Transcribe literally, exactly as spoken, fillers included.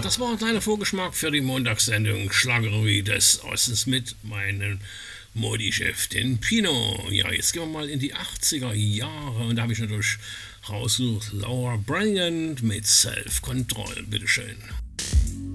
das war ein kleiner Vorgeschmack für die Montagssendung Schlagerrevue des Ostens mit meinem Modi-Chef, den Pino. Ja, jetzt gehen wir mal in die achtziger Jahre und da habe ich natürlich rausgesucht Laura Branigan mit Self-Control. Bitteschön.